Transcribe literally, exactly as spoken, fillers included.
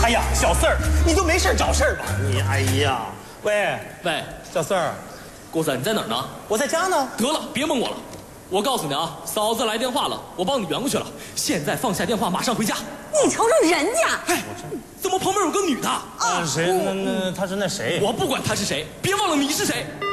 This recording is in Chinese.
哎呀，小四儿，你就没事找事儿吧？你哎呀，喂喂， 小四儿， 郭三，你在哪儿呢？ 我在家呢。 得了，别蒙我了。我告诉你啊，嫂子来电话了，我帮你圆过去了。现在放下电话，马上回家。 你瞅瞅人家， 哎，怎么旁边有个女的？ 啊，谁？那那他是那谁？ 我不管她是谁，别忘了你是谁。